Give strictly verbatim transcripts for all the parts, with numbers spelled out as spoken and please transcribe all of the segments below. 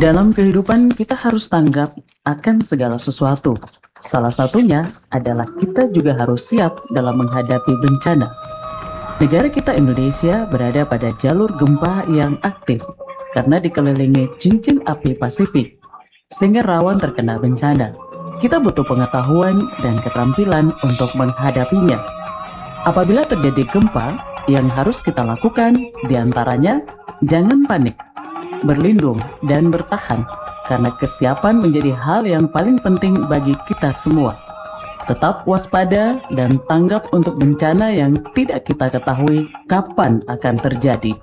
Dalam kehidupan kita harus tanggap akan segala sesuatu. Salah satunya adalah kita juga harus siap dalam menghadapi bencana. Negara kita Indonesia berada pada jalur gempa yang aktif karena dikelilingi cincin api Pasifik, sehingga rawan terkena bencana. Kita butuh pengetahuan dan keterampilan untuk menghadapinya. Apabila terjadi gempa, yang harus kita lakukan diantaranya jangan panik, berlindung dan bertahan, karena kesiapan menjadi hal yang paling penting bagi kita semua. Tetap waspada dan tanggap untuk bencana yang tidak kita ketahui kapan akan terjadi.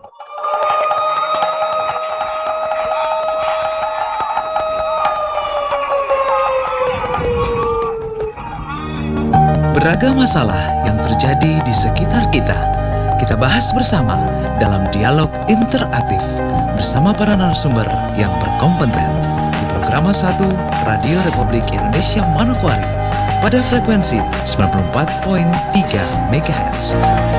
Beragam masalah yang terjadi di sekitar kita, kita bahas bersama dalam dialog interaktif bersama para narasumber yang berkompeten di program satu Radio Republik Indonesia Manokwari pada frekuensi sembilan puluh empat koma tiga megahertz.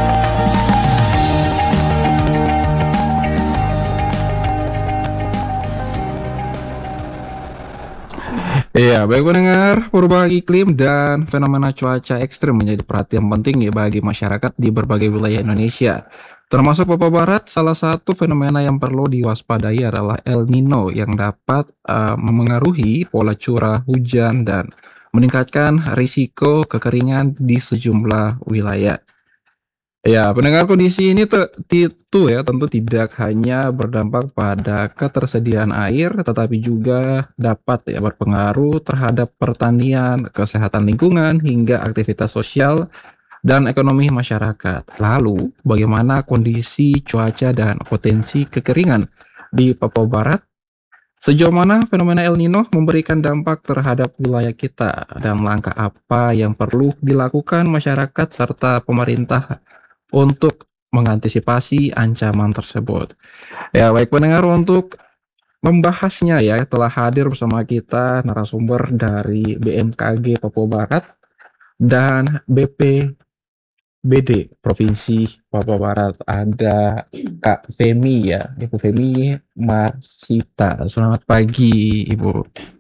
Iya, baik pendengar, perubahan iklim dan fenomena cuaca ekstrim menjadi perhatian penting ya bagi masyarakat di berbagai wilayah Indonesia. Termasuk Papua Barat, salah satu fenomena yang perlu diwaspadai adalah El Nino yang dapat uh, memengaruhi pola curah hujan dan meningkatkan risiko kekeringan di sejumlah wilayah. Ya, pendengar, kondisi ini te- itu ya tentu tidak hanya berdampak pada ketersediaan air, tetapi juga dapat ya berpengaruh terhadap pertanian, kesehatan lingkungan, hingga aktivitas sosial dan ekonomi masyarakat. Lalu, bagaimana kondisi cuaca dan potensi kekeringan di Papua Barat? Sejauh mana fenomena El Nino memberikan dampak terhadap wilayah kita, dan langkah apa yang perlu dilakukan masyarakat serta pemerintah untuk mengantisipasi ancaman tersebut? Ya, baik pendengar, untuk membahasnya ya telah hadir bersama kita narasumber dari B M K G Papua Barat dan B P B D Provinsi Papua Barat. Ada Kak Femi ya, Ibu Femi Marsita. Selamat pagi, Ibu.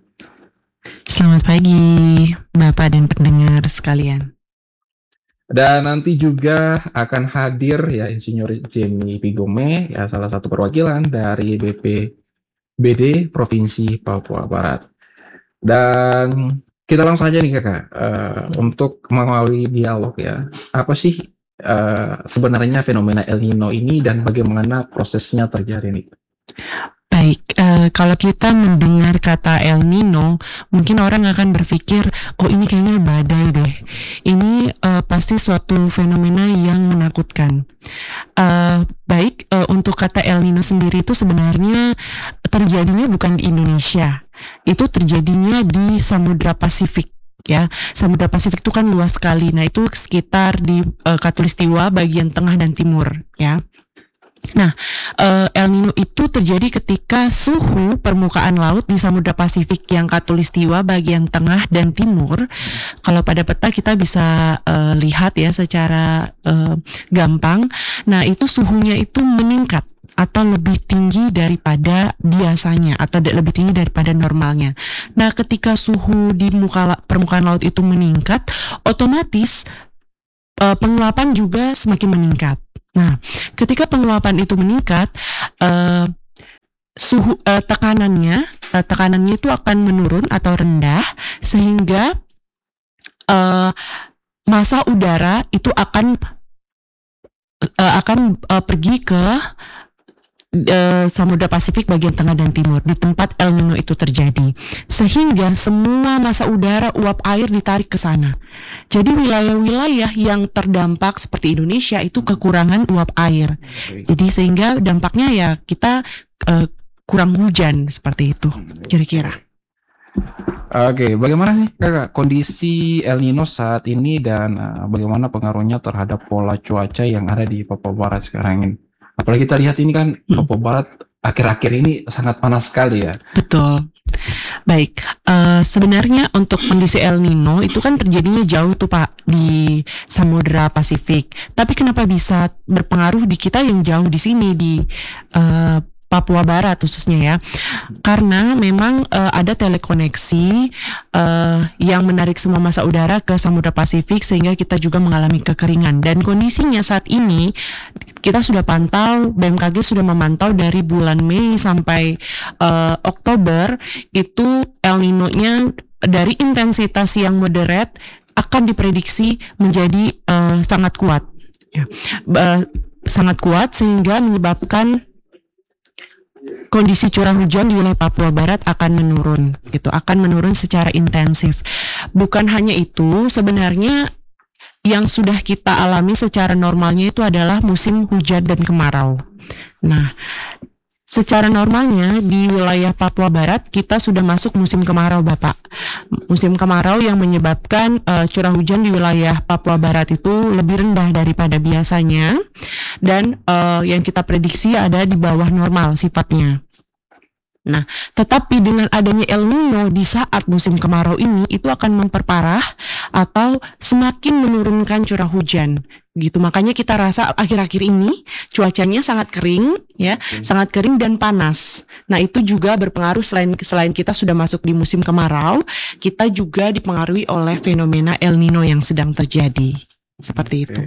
Selamat pagi, Bapak dan pendengar sekalian. Dan nanti juga akan hadir ya Insinyur Jamie Pigome, ya salah satu perwakilan dari B P B D Provinsi Papua Barat. Dan kita langsung aja nih kakak, uh, untuk mengawali dialog ya, apa sih uh, sebenarnya fenomena El Nino ini dan bagaimana prosesnya terjadi nih? Baik, uh, kalau kita mendengar kata El Nino, mungkin orang akan berpikir, oh ini kayaknya badai deh. Ini uh, pasti suatu fenomena yang menakutkan. Uh, baik, uh, untuk kata El Nino sendiri itu sebenarnya terjadinya bukan di Indonesia. Itu terjadinya di Samudra Pasifik. Ya, Samudra Pasifik itu kan luas sekali. Nah, itu sekitar di uh, Khatulistiwa bagian tengah dan timur, ya. Nah, uh, El Nino itu terjadi ketika suhu permukaan laut di Samudra Pasifik yang Khatulistiwa bagian tengah dan timur, kalau pada peta kita bisa uh, lihat ya secara uh, gampang. Nah, itu suhunya itu meningkat atau lebih tinggi daripada biasanya atau de- lebih tinggi daripada normalnya. Nah, ketika suhu di muka la- permukaan laut itu meningkat, otomatis uh, penguapan juga semakin meningkat. Nah, ketika penguapan itu meningkat, uh, suhu uh, tekanannya, uh, tekanannya itu akan menurun atau rendah, sehingga uh, massa udara itu akan uh, akan uh, pergi ke Uh, Samudra Pasifik bagian tengah dan timur di tempat El Nino itu terjadi, sehingga semua massa udara uap air ditarik ke sana. Jadi wilayah-wilayah yang terdampak seperti Indonesia itu kekurangan uap air. Jadi sehingga dampaknya ya kita uh, kurang hujan seperti itu kira-kira. Oke, bagaimana nih kakak kondisi El Nino saat ini dan uh, bagaimana pengaruhnya terhadap pola cuaca yang ada di Papua Barat sekarang ini? Apalagi kita lihat ini kan hmm. Papua Barat akhir-akhir ini sangat panas sekali ya. Betul. Baik, uh, sebenarnya untuk kondisi El Nino itu kan terjadinya jauh tuh Pak di Samudra Pasifik. Tapi kenapa bisa berpengaruh di kita yang jauh di sini di uh, Papua Barat khususnya ya, karena memang uh, ada telekoneksi uh, yang menarik semua massa udara ke Samudra Pasifik sehingga kita juga mengalami kekeringan. Dan kondisinya saat ini kita sudah pantau, B M K G sudah memantau dari bulan Mei sampai uh, Oktober itu El Nino-nya dari intensitas yang moderate akan diprediksi menjadi uh, sangat kuat, ya. uh, sangat kuat sehingga menyebabkan kondisi curah hujan di wilayah Papua Barat akan menurun, gitu, akan menurun secara intensif. Bukan hanya itu, sebenarnya yang sudah kita alami secara normalnya itu adalah musim hujan dan kemarau. Nah, secara normalnya di wilayah Papua Barat kita sudah masuk musim kemarau, Bapak. Musim kemarau yang menyebabkan uh, curah hujan di wilayah Papua Barat itu lebih rendah daripada biasanya dan uh, yang kita prediksi ada di bawah normal sifatnya. Nah, tetapi dengan adanya El Nino di saat musim kemarau ini itu akan memperparah atau semakin menurunkan curah hujan. Gitu. Makanya kita rasa akhir-akhir ini cuacanya sangat kering, ya, hmm. sangat kering dan panas. Nah, itu juga berpengaruh selain selain kita sudah masuk di musim kemarau, kita juga dipengaruhi oleh fenomena El Nino yang sedang terjadi. Seperti okay. itu.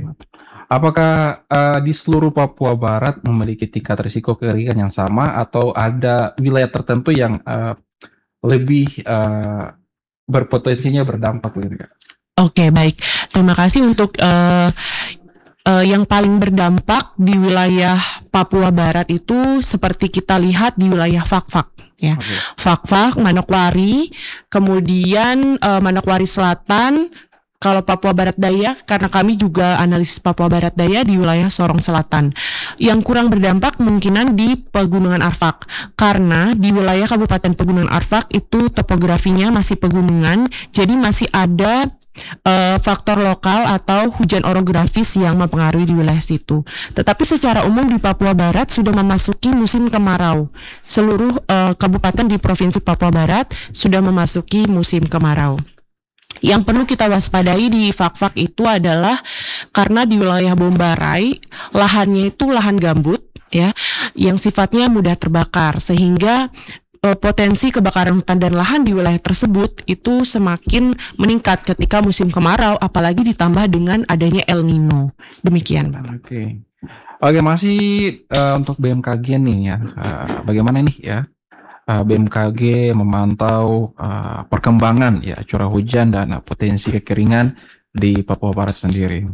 Apakah uh, di seluruh Papua Barat memiliki tingkat risiko kekeringan yang sama atau ada wilayah tertentu yang uh, lebih uh, berpotensinya berdampak? Oke, okay, baik. Terima kasih untuk uh, uh, yang paling berdampak di wilayah Papua Barat itu seperti kita lihat di wilayah Fak-Fak. Ya, okay. Fak-Fak, Manokwari, kemudian uh, Manokwari Selatan. Kalau Papua Barat Daya, karena kami juga analisis Papua Barat Daya di wilayah Sorong Selatan. Yang kurang berdampak kemungkinan di Pegunungan Arfak, karena di wilayah Kabupaten Pegunungan Arfak itu topografinya masih pegunungan, jadi masih ada uh, faktor lokal atau hujan orografis yang mempengaruhi di wilayah situ. Tetapi secara umum di Papua Barat sudah memasuki musim kemarau. Seluruh uh, kabupaten di Provinsi Papua Barat sudah memasuki musim kemarau. Yang perlu kita waspadai di Fak-Fak itu adalah karena di wilayah Bombarai lahannya itu lahan gambut, ya, yang sifatnya mudah terbakar sehingga e, potensi kebakaran hutan dan lahan di wilayah tersebut itu semakin meningkat ketika musim kemarau, apalagi ditambah dengan adanya El Nino. Demikian, Pak. Oke, oke, masih uh, untuk B M K G nih ya, uh, bagaimana nih ya? Uh, B M K G memantau uh, perkembangan ya curah hujan dan uh, potensi kekeringan di Papua Barat sendiri.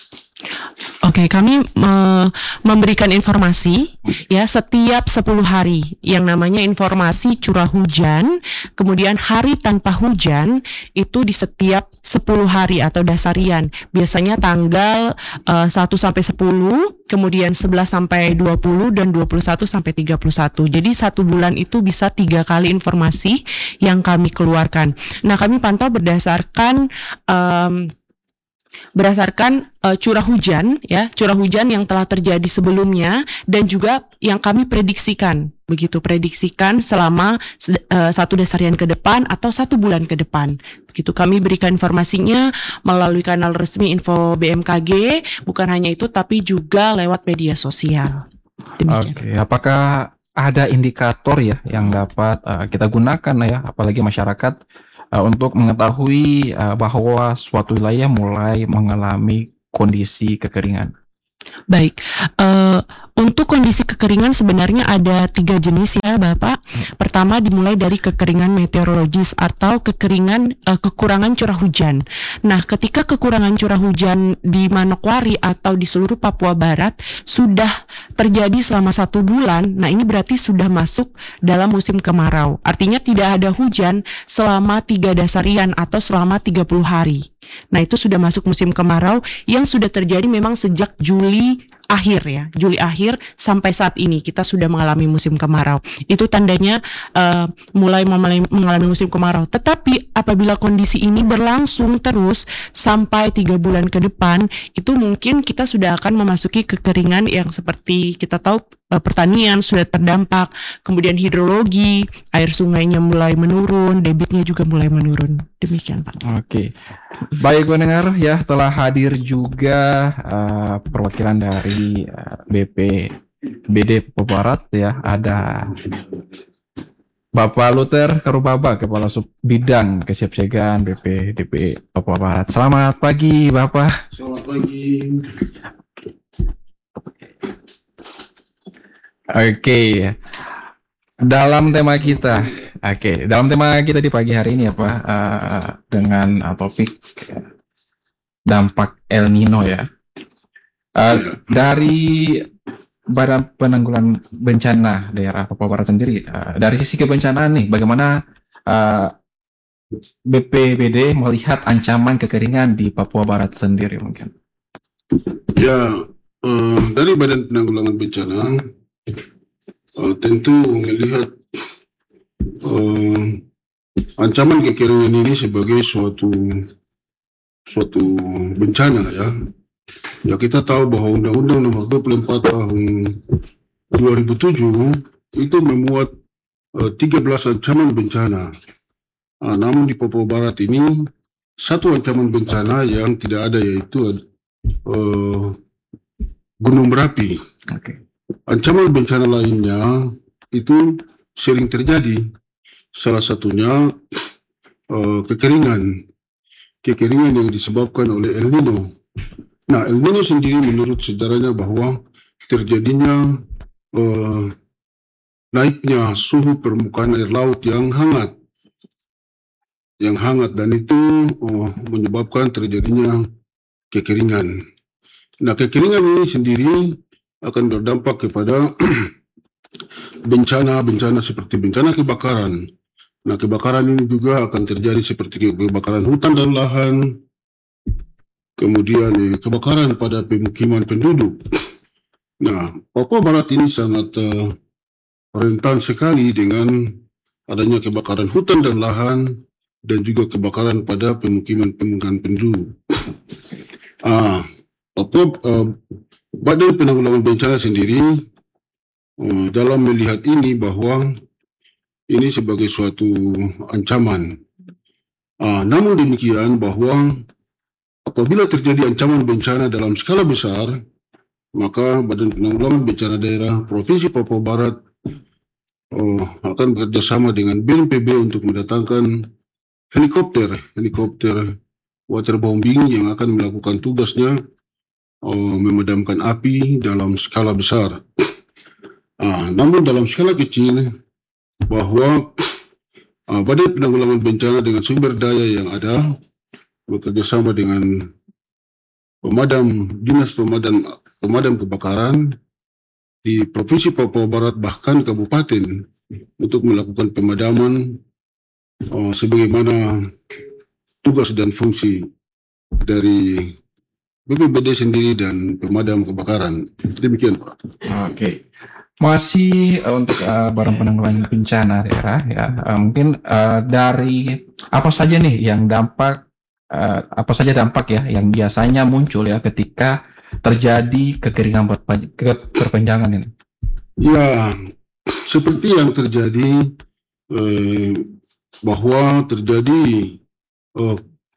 Oke, kami uh, memberikan informasi ya setiap sepuluh hari yang namanya informasi curah hujan, kemudian hari tanpa hujan itu di setiap sepuluh hari atau dasarian. Biasanya tanggal uh, satu sampai sepuluh, kemudian sebelas sampai dua puluh dan dua puluh satu sampai tiga puluh satu. Jadi satu bulan itu bisa tiga kali informasi yang kami keluarkan. Nah, kami pantau berdasarkan um, berdasarkan uh, curah hujan, ya, curah hujan yang telah terjadi sebelumnya dan juga yang kami prediksikan, begitu prediksikan selama uh, satu dasarian ke depan atau satu bulan ke depan. Begitu kami berikan informasinya melalui kanal resmi info B M K G, bukan hanya itu tapi juga lewat media sosial. Demikian. Oke, apakah ada indikator ya yang dapat uh, kita gunakan ya, apalagi masyarakat Uh, untuk mengetahui uh, bahwa suatu wilayah mulai mengalami kondisi kekeringan? Baik, uh, untuk kondisi kekeringan sebenarnya ada tiga jenis ya Bapak. Pertama dimulai dari kekeringan meteorologis atau kekeringan uh, kekurangan curah hujan. Nah, ketika kekurangan curah hujan di Manokwari atau di seluruh Papua Barat sudah terjadi selama satu bulan, nah ini berarti sudah masuk dalam musim kemarau. Artinya tidak ada hujan selama tiga dasarian atau selama tiga puluh hari. Nah, itu sudah masuk musim kemarau yang sudah terjadi memang sejak Juli akhir ya, Juli akhir sampai saat ini kita sudah mengalami musim kemarau. Itu tandanya uh, mulai mengalami musim kemarau. Tetapi apabila kondisi ini berlangsung terus sampai tiga bulan ke depan, itu mungkin kita sudah akan memasuki kekeringan yang seperti kita tahu uh, pertanian sudah terdampak, kemudian hidrologi, air sungainya mulai menurun, debitnya juga mulai menurun. Demikian, Pak. Oke, baik pendengar ya, telah hadir juga uh, perwakilan dari uh, B P B D Papua Barat ya, ada Bapak Luther Karubaba, Kepala Sub Bidang Kesiapsiagaan B P D P Papua Barat. Selamat pagi, Bapak. Selamat pagi. Oke, dalam tema kita, oke, dalam tema kita di pagi hari ini ya Pak, eh, dengan uh, topik dampak El Nino ya. Eh, dari Badan Penanggulangan Bencana Daerah Papua Barat sendiri, eh, dari sisi kebencanaan nih, bagaimana eh, B P B D melihat ancaman kekeringan di Papua Barat sendiri mungkin? Ya, eh, dari Badan Penanggulangan Bencana eh, tentu melihat eh, ancaman kekeringan ini sebagai suatu suatu bencana ya. Ya, kita tahu bahwa Undang-Undang Nomor dua puluh empat Tahun dua ribu tujuh itu memuat eh, tiga belas ancaman bencana. Ah, namun di Papua Barat ini satu ancaman bencana yang tidak ada, yaitu eh, gunung berapi. Oke. Ancaman bencana lainnya itu sering terjadi. Salah satunya eh, kekeringan. Kekeringan yang disebabkan oleh El Nino. Nah, El Nino sendiri menurut sejarahnya bahwa terjadinya eh, naiknya suhu permukaan air laut yang hangat. Yang hangat dan itu oh, menyebabkan terjadinya kekeringan. Nah, kekeringan ini sendiri akan berdampak kepada bencana-bencana seperti bencana kebakaran. Nah, kebakaran ini juga akan terjadi seperti kebakaran hutan dan lahan, kemudian eh, kebakaran pada pemukiman penduduk. Nah, Papua Barat ini sangat uh, rentan sekali dengan adanya kebakaran hutan dan lahan dan juga kebakaran pada pemukiman-pemukiman penduduk. Ah, Papua, uh, Badan Penanggulangan Bencana sendiri uh, dalam melihat ini bahwa ini sebagai suatu ancaman. Ah, namun demikian bahwa apabila terjadi ancaman bencana dalam skala besar, maka Badan Penanggulangan Bencana Daerah Provinsi Papua Barat oh, akan bekerjasama dengan B N P B untuk mendatangkan helikopter, helikopter waterbombing yang akan melakukan tugasnya oh, memadamkan api dalam skala besar. Ah, namun dalam skala kecil, bahwa ah, Badan Penanggulangan Bencana dengan sumber daya yang ada bekerjasama dengan pemadam, dinas pemadam pemadam kebakaran di Provinsi Papua Barat bahkan kabupaten untuk melakukan pemadaman uh, sebagaimana tugas dan fungsi dari B P B D sendiri dan pemadam kebakaran. Demikian, Pak. Oke. Masih uh, untuk uh, Badan Penanggulangan Bencana Daerah ya, uh, mungkin uh, dari apa saja nih yang dampak uh, apa saja dampak ya yang biasanya muncul ya ketika terjadi kekeringan berpan- berpanjangan ini? Ya, seperti yang terjadi eh, bahwa terjadi eh,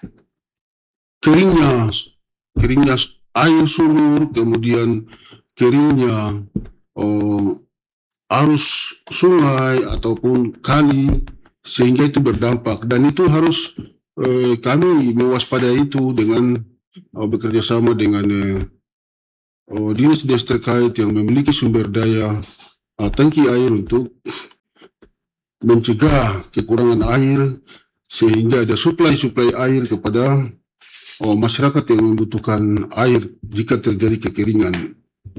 keringnya keringnya air sumur, kemudian keringnya eh, arus sungai ataupun kali, sehingga itu berdampak dan itu harus eh, kami mewaspadai itu dengan eh, bekerja sama dengan eh, oh, dinas-dinas terkait yang memiliki sumber daya uh, tangki air untuk mencegah kekurangan air sehingga ada suplai-suplai air kepada oh, masyarakat yang membutuhkan air jika terjadi kekeringan.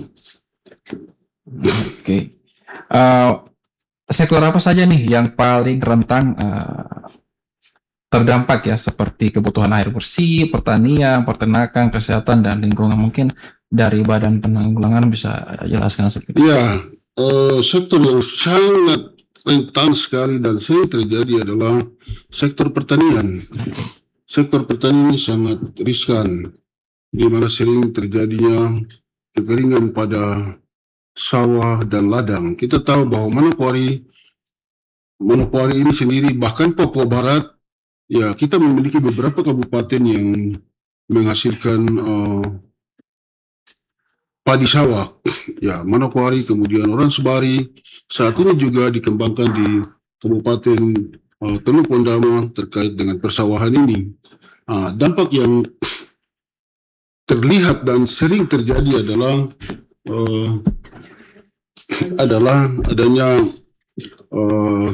Oke. Uh, sektor apa saja nih yang paling rentan uh, terdampak ya, seperti kebutuhan air bersih, pertanian, peternakan, kesehatan, dan lingkungan? Mungkin dari Badan Penanggulangan bisa jelaskan sedikit. Ya, uh, sektor yang sangat rentan sekali dan sering terjadi adalah sektor pertanian. Sektor pertanian ini sangat riskan, di mana sering terjadinya kekeringan pada sawah dan ladang. Kita tahu bahwa Manokwari, Manokwari ini sendiri, bahkan Papua Barat, ya kita memiliki beberapa kabupaten yang menghasilkan uh, padi sawah, ya Manokwari, kemudian Oransbari, saat ini juga dikembangkan di Kabupaten uh, Teluk Pondama terkait dengan persawahan ini. Uh, dampak yang terlihat dan sering terjadi adalah uh, adalah adanya uh,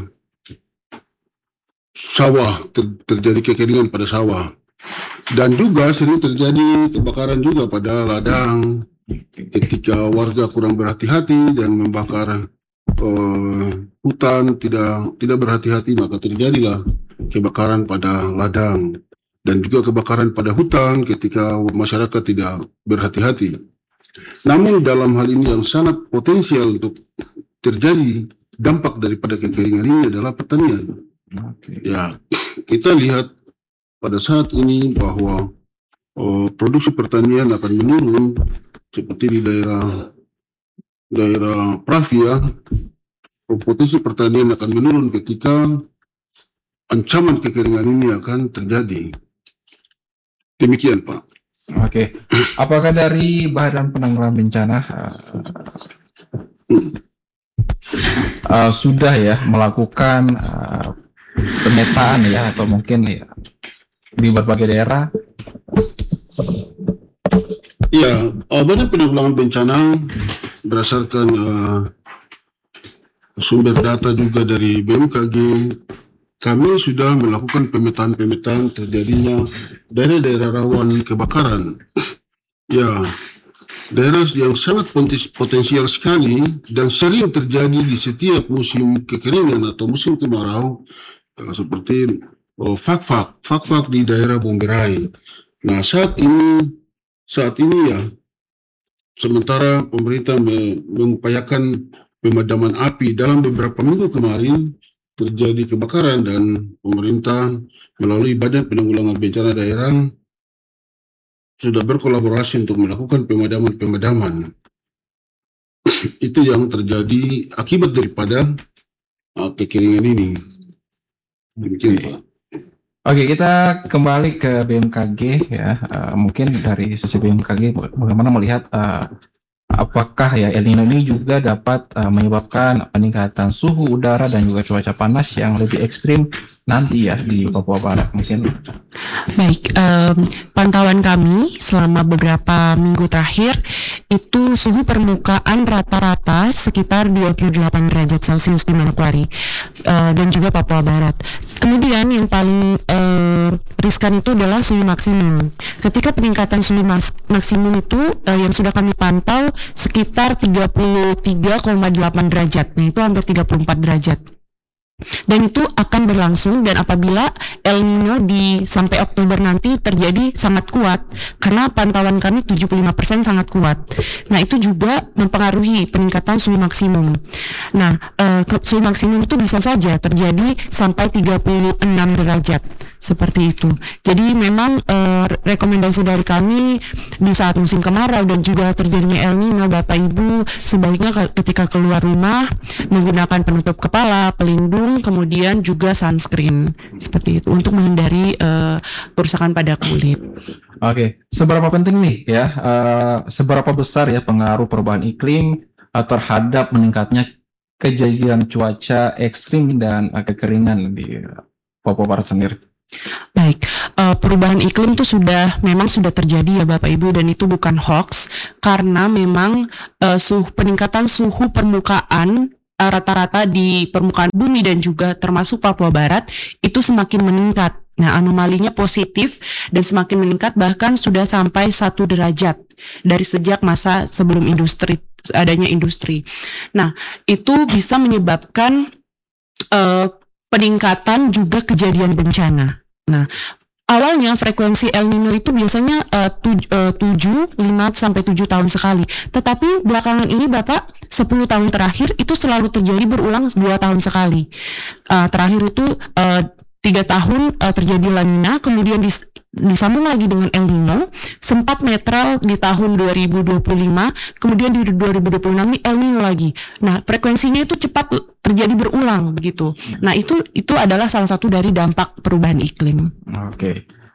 sawah ter, terjadi kekeringan pada sawah, dan juga sering terjadi kebakaran juga pada ladang ketika warga kurang berhati-hati dan membakar uh, hutan, tidak tidak berhati-hati, maka terjadilah kebakaran pada ladang, dan juga kebakaran pada hutan ketika masyarakat tidak berhati-hati. Namun dalam hal ini yang sangat potensial untuk terjadi dampak daripada kekeringan ini adalah pertanian. Ya, kita lihat pada saat ini bahwa oh, produksi pertanian akan menurun seperti di daerah daerah Pravia. Potensi pertanian akan menurun ketika ancaman kekeringan ini akan terjadi. Demikian, Pak. Oke, apakah dari Badan Penanggulangan Bencana uh, uh, sudah ya melakukan uh, pemetaan ya, atau mungkin ya di berbagai daerah? Ya, uh, Badan Penanggulangan Bencana berdasarkan uh, sumber data juga dari B M K G, kami sudah melakukan pemetaan-pemetaan terjadinya daerah-daerah rawan kebakaran. Ya, daerah yang sangat potensial sekali dan sering terjadi di setiap musim kekeringan atau musim kemarau, uh, seperti uh, Fak-Fak, Fak-Fak di daerah Bomberai. Nah, saat ini saat ini ya, sementara pemerintah me- mengupayakan pemadaman api, dalam beberapa minggu kemarin terjadi kebakaran dan pemerintah melalui Badan Penanggulangan Bencana Daerah sudah berkolaborasi untuk melakukan pemadaman-pemadaman. Itu yang terjadi akibat daripada uh, kekeringan ini. Demikian, Pak. Oke, kita kembali ke B M K G ya. Uh, mungkin dari sisi B M K G bagaimana melihat uh, apakah ya El Nino ini juga dapat uh, menyebabkan peningkatan suhu udara dan juga cuaca panas yang lebih ekstrim nanti ya di Papua Barat mungkin? Baik, um, pantauan kami selama beberapa minggu terakhir itu suhu permukaan rata-rata sekitar dua puluh delapan derajat Celcius di Manokwari uh, dan juga Papua Barat. Kemudian yang paling uh, riskan itu adalah suhu maksimum. Ketika peningkatan suhu mas- maksimum itu uh, yang sudah kami pantau sekitar tiga puluh tiga koma delapan derajat, nah itu hampir tiga puluh empat derajat. Dan itu akan berlangsung, dan apabila El Nino di sampai Oktober nanti terjadi sangat kuat, karena pantauan kami tujuh puluh lima persen sangat kuat. Nah, itu juga mempengaruhi peningkatan suhu maksimum. Nah, eh, suhu maksimum itu bisa saja terjadi sampai tiga puluh enam derajat. Seperti itu. Jadi memang eh, rekomendasi dari kami di saat musim kemarau dan juga terjadinya El Nino, Bapak Ibu sebaiknya ketika keluar rumah menggunakan penutup kepala, pelindung, kemudian juga sunscreen. Seperti itu untuk menghindari eh, kerusakan pada kulit. Oke, seberapa penting nih ya, uh, seberapa besar ya pengaruh perubahan iklim uh, terhadap meningkatnya kejadian cuaca ekstrim dan uh, kekeringan di uh, Papua Barat sendiri? Baik, uh, perubahan iklim itu sudah memang sudah terjadi ya Bapak Ibu, dan itu bukan hoax, karena memang uh, suhu peningkatan suhu permukaan uh, rata-rata di permukaan bumi dan juga termasuk Papua Barat itu semakin meningkat. Nah, anomalinya positif dan semakin meningkat, bahkan sudah sampai satu derajat dari sejak masa sebelum industri adanya industri. Nah, itu bisa menyebabkan uh, peningkatan juga kejadian bencana. Nah, awalnya frekuensi El Nino itu biasanya uh, tujuh, lima sampai tujuh tahun sekali. Tetapi belakangan ini Bapak, sepuluh tahun terakhir itu selalu terjadi berulang dua tahun sekali. Uh, terakhir itu uh, tiga tahun uh, terjadi La Nina, kemudian dis- disambung lagi dengan El Nino, sempat netral di tahun dua ribu dua puluh lima, kemudian di dua ribu dua puluh enam ini El Nino lagi. Nah, frekuensinya itu cepat terjadi berulang begitu. Nah, itu itu adalah salah satu dari dampak perubahan iklim. Oke.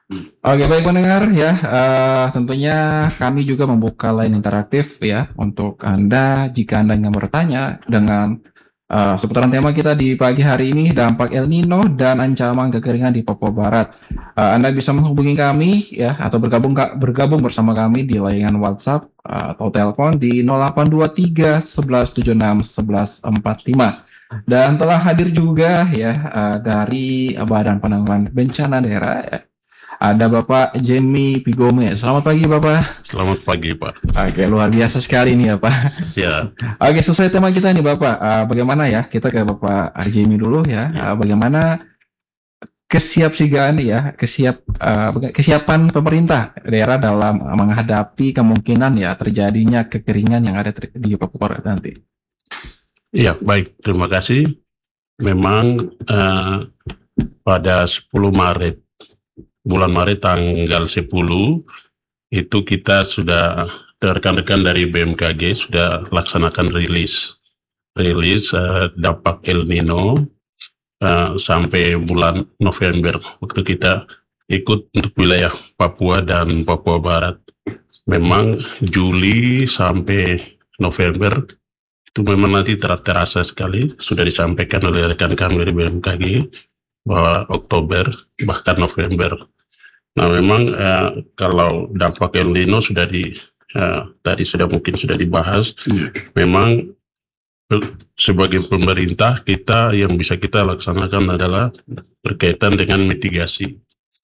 Oke, baik pendengar ya, eh, tentunya kami juga membuka line interaktif ya untuk Anda jika Anda ingin bertanya dengan eh, seputaran tema kita di pagi hari ini, dampak El Nino dan ancaman kekeringan di Papua Barat. Eh, Anda bisa menghubungi kami ya atau bergabung bergabung bersama kami di layanan WhatsApp eh, atau telepon di nol delapan dua tiga satu satu tujuh enam satu satu empat lima. Dan telah hadir juga ya eh, dari Badan Penanggulangan Bencana Daerah ya, ada Bapak Jamie Pigome. Selamat pagi Bapak. Selamat pagi Pak. Oke, luar biasa sekali nih ya Pak. Siap. Oke, sesuai tema kita nih Bapak. Uh, bagaimana ya? Kita ke Bapak Jamie dulu ya. Uh, bagaimana kesiapsiagaan ya, kesiap uh, kesiapan pemerintah daerah dalam menghadapi kemungkinan ya terjadinya kekeringan yang ada ter- di Papua Barat nanti. Iya, baik. Terima kasih. Memang uh, pada sepuluh Maret, bulan Maret tanggal sepuluh, itu kita sudah, rekan-rekan dari B M K G sudah laksanakan rilis. Rilis uh, dampak El Nino uh, sampai bulan November, waktu kita ikut untuk wilayah Papua dan Papua Barat. Memang Juli sampai November itu memang nanti ter- terasa sekali, sudah disampaikan oleh rekan kami dari B M K G bahwa Oktober bahkan November. Nah memang eh, kalau dampak El Nino sudah di eh, tadi sudah mungkin sudah dibahas. Memang eh, sebagai pemerintah kita yang bisa kita laksanakan adalah berkaitan dengan mitigasi.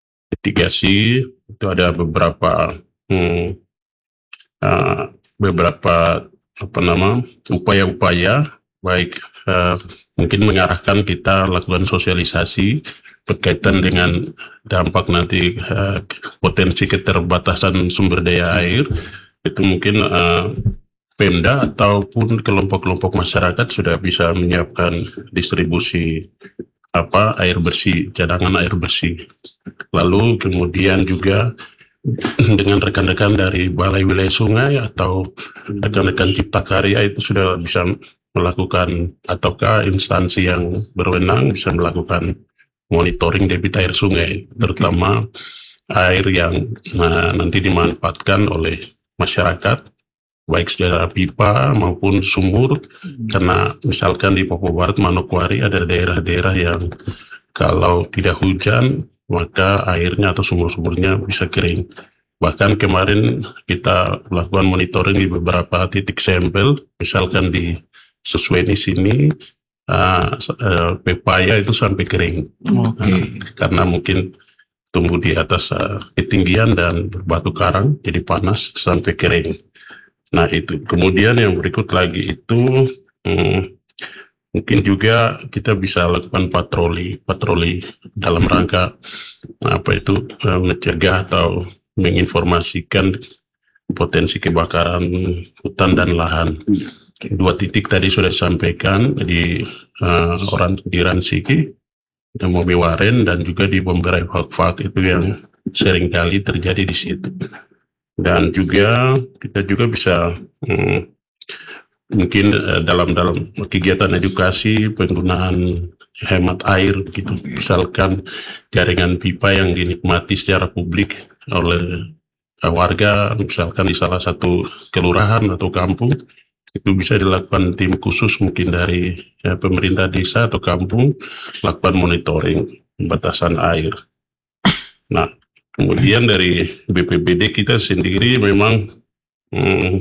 Mitigasi itu ada beberapa hmm, uh, beberapa apa nama upaya-upaya, baik uh, mungkin mengarahkan kita lakukan sosialisasi berkaitan dengan dampak nanti uh, potensi keterbatasan sumber daya air. Itu mungkin uh, Pemda ataupun kelompok-kelompok masyarakat sudah bisa menyiapkan distribusi apa air bersih, cadangan air bersih. Lalu kemudian juga dengan rekan-rekan dari Balai Wilayah Sungai atau rekan-rekan Cipta Karya itu sudah bisa melakukan, ataukah instansi yang berwenang bisa melakukan monitoring debit air sungai, terutama air yang nah, nanti dimanfaatkan oleh masyarakat, baik secara pipa maupun sumur, karena misalkan di Papua Barat, Manokwari ada daerah-daerah yang kalau tidak hujan maka airnya atau sumur-sumurnya bisa kering. Bahkan kemarin kita melakukan monitoring di beberapa titik sampel, misalkan di Sesuai sini uh, uh, pepaya itu sampai kering. Oke. Okay. Uh, karena mungkin tumbuh di atas uh, ketinggian dan batu karang, jadi panas sampai kering. Nah itu. Kemudian yang berikut lagi itu um, mungkin juga kita bisa lakukan patroli, patroli dalam rangka apa itu uh, mencegah atau menginformasikan potensi kebakaran hutan dan lahan. Dua titik tadi sudah disampaikan di uh, orang di Ransiki, di Mobi Waren, dan juga di Bomberai Fak-Fak itu yang sering kali terjadi di situ. Dan juga kita juga bisa um, mungkin uh, dalam dalam kegiatan edukasi penggunaan hemat air gitu, misalkan jaringan pipa yang dinikmati secara publik oleh uh, warga, misalkan di salah satu kelurahan atau kampung, itu bisa dilakukan tim khusus mungkin dari ya, pemerintah desa atau kampung, lakukan monitoring pembatasan air. Nah kemudian dari B P B D kita sendiri memang hmm,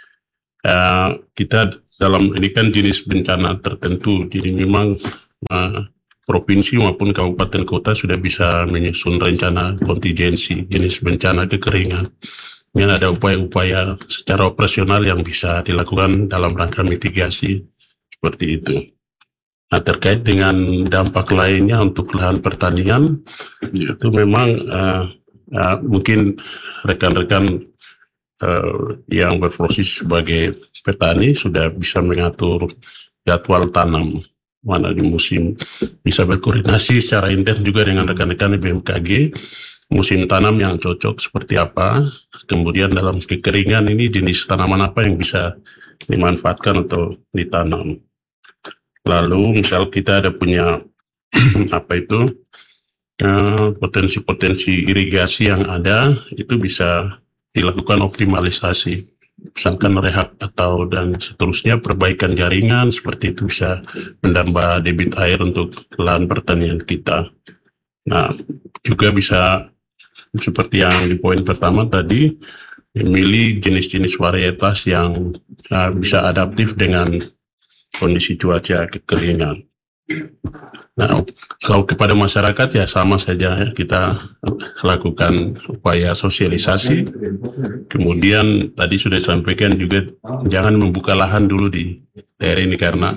uh, kita dalam ini kan jenis bencana tertentu, jadi memang uh, provinsi maupun kabupaten kota sudah bisa menyusun rencana kontingensi jenis bencana kekeringan. Yang ada upaya-upaya secara operasional yang bisa dilakukan dalam rangka mitigasi seperti itu. Nah terkait dengan dampak lainnya untuk lahan pertanian, itu memang uh, uh, mungkin rekan-rekan uh, yang berprofesi sebagai petani sudah bisa mengatur jadwal tanam mana di musim, bisa berkoordinasi secara intens juga dengan rekan-rekan B M K G, musim tanam yang cocok seperti apa, kemudian dalam kekeringan ini jenis tanaman apa yang bisa dimanfaatkan atau ditanam. Lalu misal kita ada punya apa itu eh, potensi-potensi irigasi yang ada itu bisa dilakukan optimalisasi, misalkan rehab atau dan seterusnya, perbaikan jaringan seperti itu bisa menambah debit air untuk lahan pertanian kita. Nah, juga bisa seperti yang di poin pertama tadi, memilih jenis-jenis varietas yang uh, bisa adaptif dengan kondisi cuaca kekeringan. Nah, kalau kepada masyarakat ya sama saja ya, kita lakukan upaya sosialisasi. Kemudian tadi sudah disampaikan juga jangan membuka lahan dulu di daerah ini karena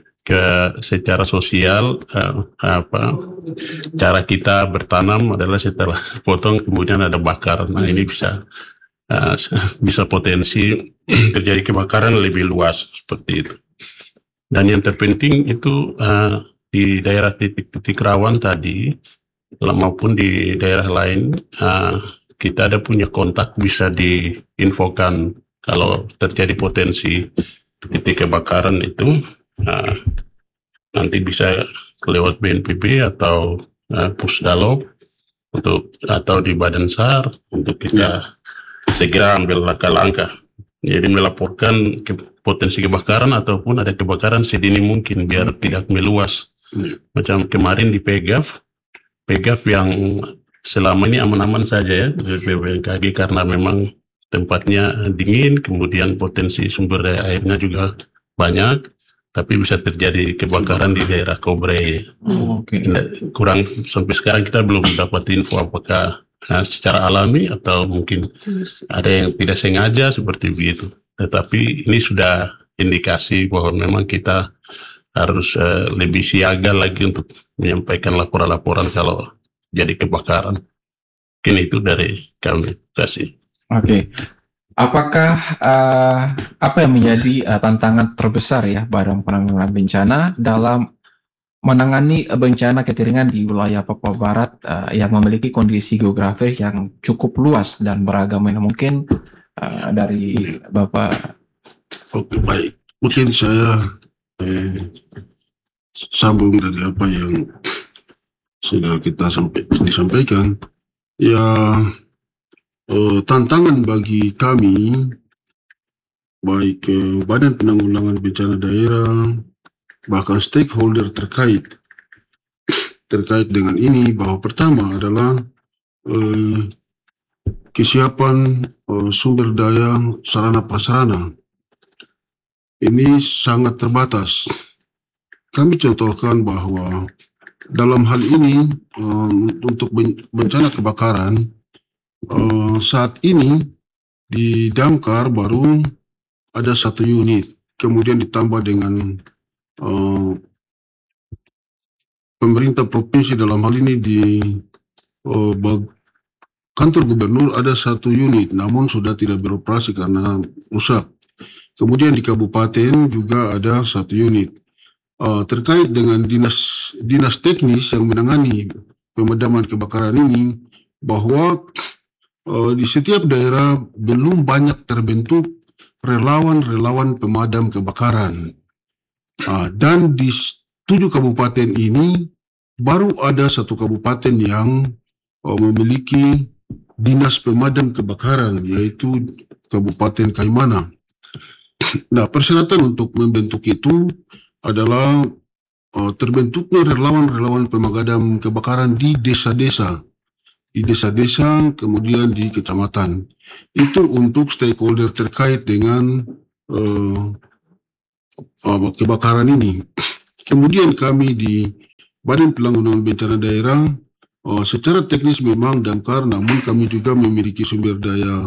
ke secara sosial uh, apa cara kita bertanam adalah setelah potong kemudian ada bakar. Nah, ini bisa uh, bisa potensi terjadi kebakaran lebih luas seperti itu. Dan yang terpenting itu uh, di daerah titik-titik rawan tadi maupun di daerah lain uh, kita ada punya kontak bisa diinfokan kalau terjadi potensi titik kebakaran itu. Uh, nanti bisa lewat B N P B atau uh, Pusdalop untuk atau di Badan S A R untuk kita segera ambil langkah-langkah. Jadi melaporkan ke potensi kebakaran ataupun ada kebakaran sedini mungkin biar tidak meluas. Macam kemarin di Pegaf, Pegaf yang selama ini aman-aman saja ya di B W N K G karena memang tempatnya dingin, kemudian potensi sumber daya airnya juga banyak, tapi bisa terjadi kebakaran di daerah Kobre. Oh, oke. Kurang sampai sekarang kita belum dapat info apakah Nah, secara alami atau mungkin ada yang tidak sengaja seperti begitu. Tetapi ini sudah indikasi bahwa memang kita harus uh, lebih siaga lagi untuk menyampaikan laporan-laporan kalau jadi kebakaran. Mungkin itu dari kami. Terima kasih. Oke. Apakah uh, apa yang menjadi uh, tantangan terbesar ya Badan Penanggulangan Bencana dalam menangani bencana kekeringan di wilayah Papua Barat uh, yang memiliki kondisi geografis yang cukup luas dan beragam? Mungkin uh, dari Bapak. Oke, baik. Mungkin saya eh, sambung dari apa yang sudah kita sampai, disampaikan. Ya, eh, tantangan bagi kami, baik eh, Badan Penanggulangan Bencana Daerah, bahkan stakeholder terkait terkait dengan ini, bahwa pertama adalah eh, kesiapan eh, sumber daya sarana prasarana ini sangat terbatas. Kami contohkan bahwa dalam hal ini eh, untuk bencana kebakaran eh, saat ini di Damkar baru ada satu unit, kemudian ditambah dengan Uh, pemerintah provinsi dalam hal ini di uh, kantor gubernur ada satu unit, namun sudah tidak beroperasi karena rusak. Kemudian di kabupaten juga ada satu unit. Uh, terkait dengan dinas dinas teknis yang menangani pemadaman kebakaran ini, bahwa uh, di setiap daerah belum banyak terbentuk relawan-relawan pemadam kebakaran. Uh, dan di tujuh kabupaten ini baru ada satu kabupaten yang uh, memiliki dinas pemadam kebakaran, yaitu Kabupaten Kaimana. Nah, persyaratan untuk membentuk itu adalah uh, terbentuknya relawan-relawan pemadam kebakaran di desa-desa, di desa-desa kemudian di kecamatan. Itu untuk stakeholder terkait dengan uh, Uh, kebakaran ini. Kemudian kami di Badan Penanggulangan Bencana Daerah uh, secara teknis memang Damkar, namun kami juga memiliki sumber daya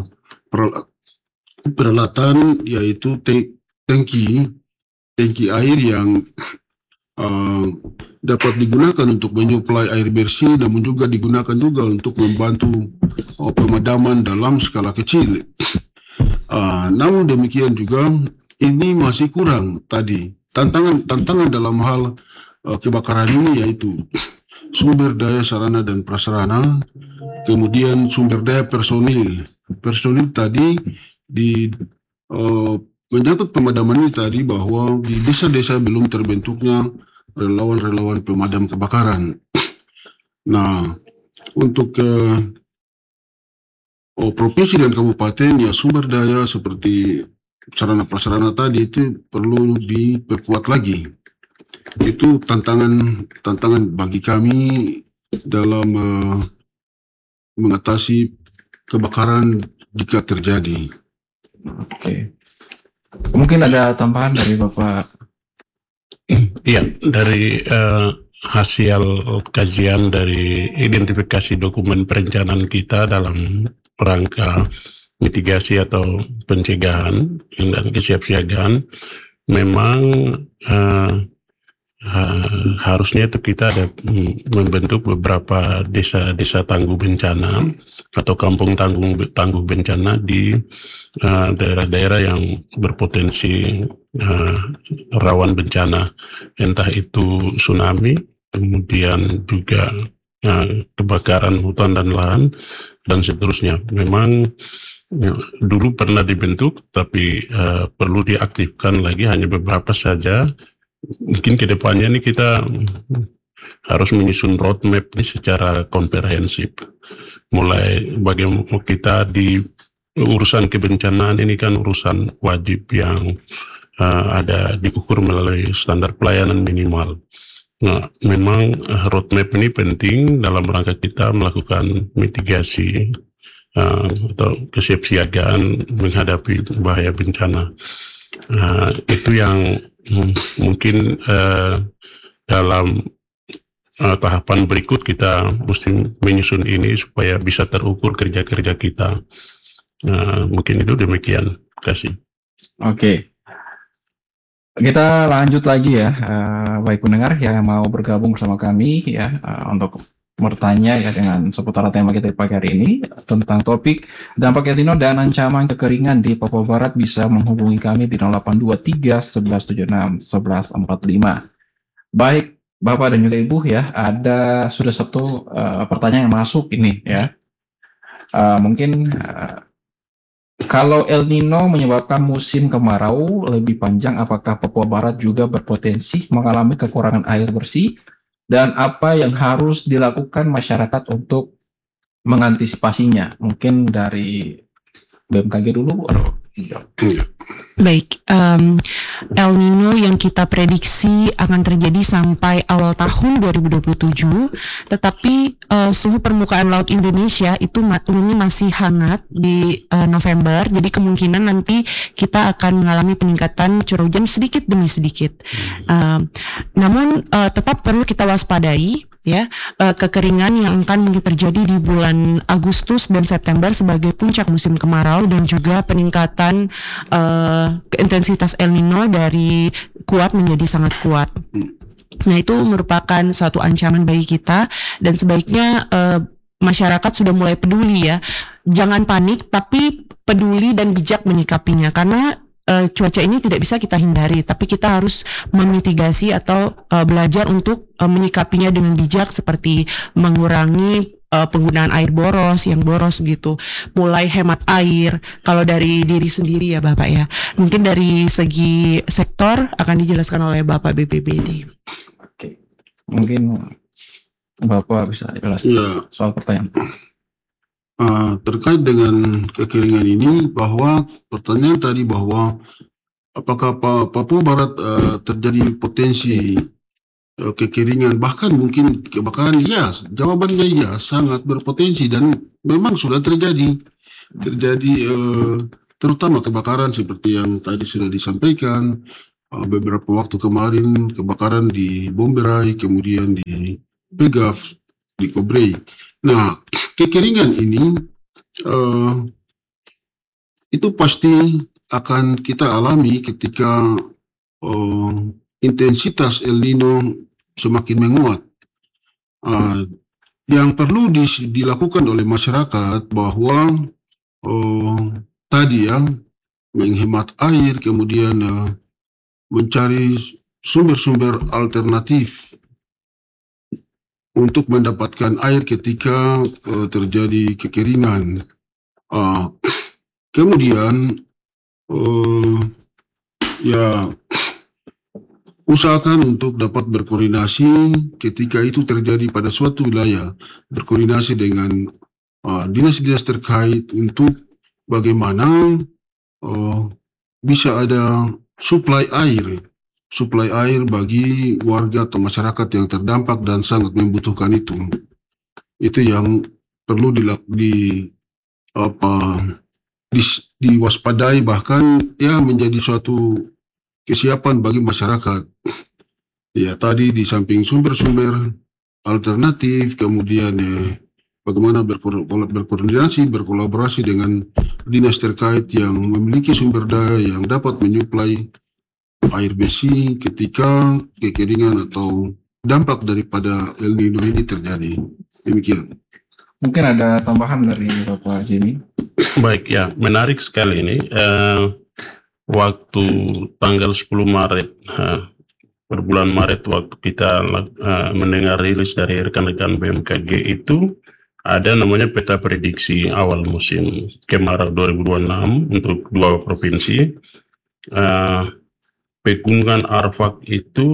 peralatan, yaitu tangki tangki air yang uh, dapat digunakan untuk menyuplai air bersih, namun juga digunakan juga untuk membantu uh, pemadaman dalam skala kecil. Uh, namun demikian juga ini masih kurang tadi. Tantangan tantangan dalam hal uh, kebakaran ini yaitu sumber daya sarana dan prasarana, kemudian sumber daya personil. Personil tadi di uh, menyangkut pemadaman ini tadi, bahwa di desa-desa belum terbentuknya relawan-relawan pemadam kebakaran. Nah, untuk uh, oh, provinsi dan kabupaten ya sumber daya seperti sarana prasarana tadi itu perlu diperkuat lagi. Itu tantangan tantangan bagi kami dalam uh, mengatasi kebakaran jika terjadi. Oke. Mungkin ada tambahan dari Bapak. Iya, dari eh, hasil kajian dari identifikasi dokumen perencanaan kita dalam rangka mitigasi atau pencegahan dan kesiapsiagaan, memang eh, ha- harusnya itu kita ada mm, membentuk beberapa desa-desa tangguh bencana atau kampung tangguh tangguh bencana di eh, daerah-daerah yang berpotensi eh, rawan bencana, entah itu tsunami, kemudian juga eh, kebakaran hutan dan lahan, dan seterusnya. Memang ya, dulu pernah dibentuk, tapi eh, perlu diaktifkan lagi hanya beberapa saja. Mungkin ke depannya nih kita harus menyusun roadmap ini secara komprehensif. Mulai bagaimana kita di urusan kebencanaan ini kan urusan wajib yang uh, ada diukur melalui standar pelayanan minimal. Nah, memang uh, roadmap ini penting dalam rangka kita melakukan mitigasi uh, atau kesiapsiagaan menghadapi bahaya bencana. Uh, itu yang hmm, mungkin uh, dalam uh, tahapan berikut kita mesti menyusun ini supaya bisa terukur kerja-kerja kita. Uh, mungkin itu demikian. Terima kasih. Oke. Kita lanjut lagi ya, uh, baik pendengar yang mau bergabung bersama kami ya uh, untuk bertanya ya dengan seputar tema kita pagi hari ini tentang topik dampak El Nino dan ancaman kekeringan di Papua Barat, bisa menghubungi kami di nol delapan dua tiga satu satu tujuh enam satu satu empat lima. Baik Bapak dan juga Ibu ya, ada sudah satu uh, pertanyaan yang masuk ini ya. Uh, mungkin uh, kalau El Nino menyebabkan musim kemarau lebih panjang, apakah Papua Barat juga berpotensi mengalami kekurangan air bersih? Dan apa yang harus dilakukan masyarakat untuk mengantisipasinya? Mungkin dari B M K G dulu. Baik, um, El Nino yang kita prediksi akan terjadi sampai awal tahun dua ribu dua puluh tujuh, tetapi uh, suhu permukaan laut Indonesia itu ma- umumnya masih hangat di uh, November, jadi kemungkinan nanti kita akan mengalami peningkatan curah hujan sedikit demi sedikit. Uh, namun uh, tetap perlu kita waspadai ya, uh, kekeringan yang akan mungkin terjadi di bulan Agustus dan September sebagai puncak musim kemarau, dan juga peningkatan uh, intensitas El Nino dari kuat menjadi sangat kuat. Nah, itu merupakan suatu ancaman bagi kita, dan sebaiknya uh, masyarakat sudah mulai peduli ya. Jangan panik, tapi peduli dan bijak menyikapinya, karena Uh, cuaca ini tidak bisa kita hindari, tapi kita harus memitigasi atau uh, belajar untuk uh, menyikapinya dengan bijak, seperti mengurangi uh, penggunaan air boros yang boros gitu, mulai hemat air kalau dari diri sendiri ya Bapak ya. Mungkin dari segi sektor akan dijelaskan oleh Bapak B P B D. Oke, mungkin Bapak bisa jelaskan Ya, soal pertanyaan. uh, terkait dengan kekeringan ini, bahwa pertanyaan tadi bahwa apakah Pa- Papua Barat uh, terjadi potensi uh, kekeringan, bahkan mungkin kebakaran? Ya, jawabannya ya, sangat berpotensi dan memang sudah terjadi. Terjadi uh, terutama kebakaran seperti yang tadi sudah disampaikan, uh, beberapa waktu kemarin kebakaran di Bomberai, kemudian di Pegaf, di Kobrei. Nah, kekeringan ini uh, itu pasti akan kita alami ketika uh, intensitas El Nino semakin menguat. Uh, yang perlu dis- dilakukan oleh masyarakat bahwa uh, tadi ya, menghemat air, kemudian uh, mencari sumber-sumber alternatif untuk mendapatkan air ketika uh, terjadi kekeringan. Uh, kemudian uh, ya usahakan untuk dapat berkoordinasi ketika itu terjadi pada suatu wilayah, berkoordinasi dengan uh, dinas-dinas terkait untuk bagaimana uh, bisa ada suplai air, suplai air bagi warga atau masyarakat yang terdampak dan sangat membutuhkan itu. Itu yang perlu di, di apa di, diwaspadai, bahkan ya menjadi suatu kesiapan bagi masyarakat. Ya, tadi di samping sumber-sumber alternatif, kemudian eh, bagaimana berko berkoordinasi, berkolaborasi dengan dinas terkait yang memiliki sumber daya yang dapat menyuplai air bersih ketika kekeringan atau dampak daripada El Nino ini terjadi. Demikian. Mungkin ada tambahan dari Bapak Jimmy. Baik ya, menarik sekali ini. Eh, waktu tanggal sepuluh Maret, eh, per bulan Maret waktu kita eh, mendengar rilis dari rekan-rekan B M K G itu, ada namanya peta prediksi awal musim kemarau dua ribu dua puluh enam untuk dua provinsi. Uh, Pegunungan Arfak itu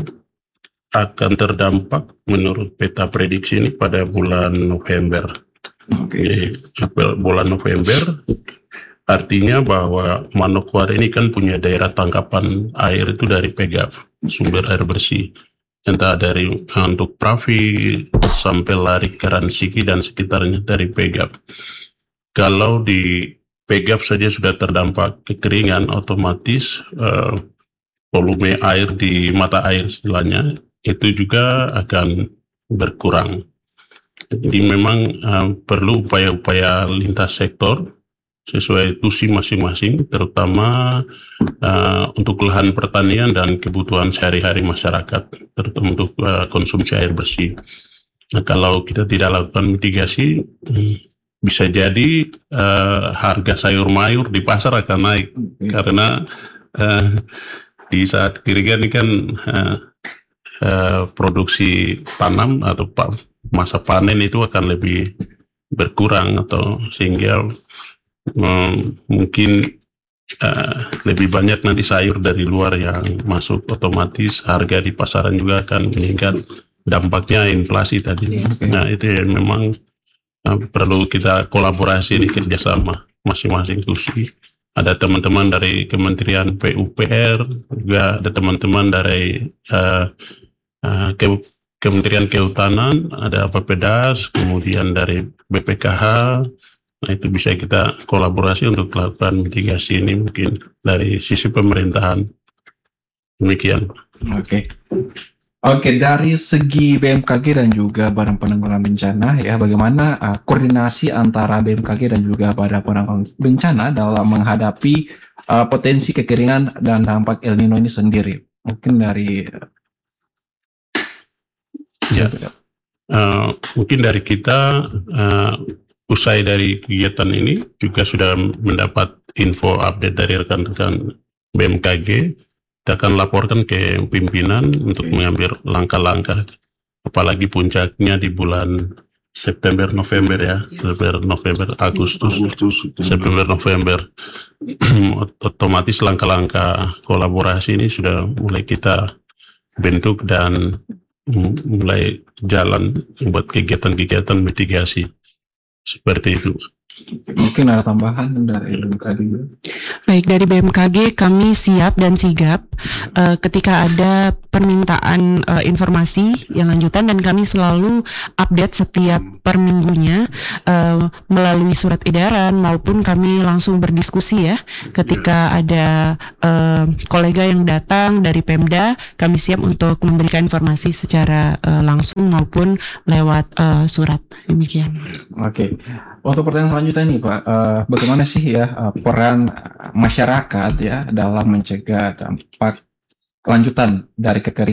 akan terdampak menurut peta prediksi ini pada bulan November. Oke. Okay. Bulan November artinya bahwa Manokwari ini kan punya daerah tangkapan air itu dari P G A P, sumber air bersih. Entah dari untuk Pravi sampai lari ke Ransiki dan sekitarnya dari P G A P. Kalau di P G A P saja sudah terdampak kekeringan, otomatis uh, volume air di mata air istilahnya itu juga akan berkurang. Jadi memang uh, perlu upaya-upaya lintas sektor sesuai tusi masing-masing, terutama uh, untuk lahan pertanian dan kebutuhan sehari-hari masyarakat, terutama untuk uh, konsumsi air bersih. Nah, kalau kita tidak lakukan mitigasi, hmm, bisa jadi uh, harga sayur mayur di pasar akan naik, hmm. karena uh, di saat kekeringan ini kan uh, uh, produksi tanam atau masa panen itu akan lebih berkurang, atau sehingga um, mungkin uh, lebih banyak nanti sayur dari luar yang masuk, otomatis harga di pasaran juga akan meningkat, dampaknya inflasi tadi. Yes. Nah, itu yang memang uh, perlu kita kolaborasi di kerjasama masing-masing tusi. Ada teman-teman dari Kementerian P U P R, juga ada teman-teman dari uh, uh, ke Kementerian Kehutanan, ada Bappedas, kemudian dari B P K H. Nah, itu bisa kita kolaborasi untuk melakukan mitigasi ini mungkin dari sisi pemerintahan. Demikian. Oke. Oke, dari segi B M K G dan juga Badan Penanggulangan Bencana, ya, bagaimana uh, koordinasi antara B M K G dan juga Badan Penanggulangan Bencana dalam menghadapi uh, potensi kekeringan dan dampak El Nino ini sendiri? Mungkin dari ya, uh, mungkin dari kita uh, usai dari kegiatan ini juga sudah mendapat info update dari rekan-rekan B M K G. Kita akan laporkan ke pimpinan untuk mengambil langkah-langkah, apalagi puncaknya di bulan September November ya, September November Agustus, September November. Otomatis langkah-langkah kolaborasi ini sudah mulai kita bentuk dan mulai jalan buat kegiatan-kegiatan mitigasi seperti itu. Mungkin ada tambahan dari B M K G. Baik, dari B M K G kami siap dan sigap uh, ketika ada permintaan uh, informasi yang lanjutan, dan kami selalu update setiap per minggunya uh, melalui surat edaran maupun kami langsung berdiskusi ya. Ketika ada uh, kolega yang datang dari Pemda, kami siap untuk memberikan informasi secara uh, langsung maupun lewat uh, surat. Demikian. Oke. Untuk pertanyaan selanjutnya nih Pak, uh, bagaimana sih ya uh, peran masyarakat ya dalam mencegah dampak lanjutan dari kekeringan